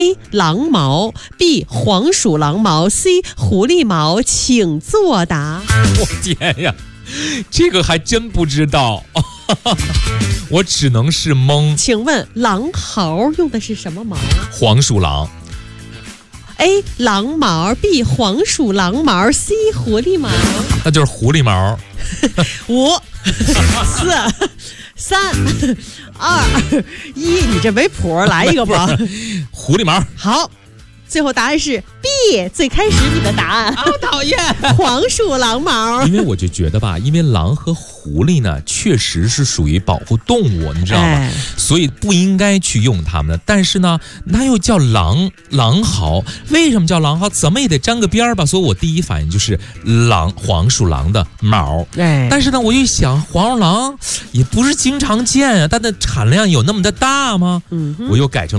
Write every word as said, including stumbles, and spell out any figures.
A. 狼毛 B. 黄鼠狼毛 C. 狐狸毛，请作答。 我天呀，这个还真不知道，我只能是蒙。 请问狼毫用的是什么毛？ 黄鼠狼。 A. 狼毛 B. 黄鼠狼毛 C. 狐狸毛。 那就是狐狸毛。 五四三二一，你这没谱，来一个吧。 狐狸毛。 好，最后答案是 B， 最开始你的答案。 好讨厌， 黄鼠狼毛。 因为我就觉得吧，因为狼和狐狸呢，确实是属于保护动物，你知道吗？ 哎、 所以不应该去用它们的。但是呢，那又叫狼狼毫，为什么叫狼毫？怎么也得沾个边儿吧。所以我第一反应就是狼黄鼠狼的毛。 哎， 但是呢，我一想，黄鼠狼也不是经常见啊，它的产量有那么的大吗？ 嗯， 我又改成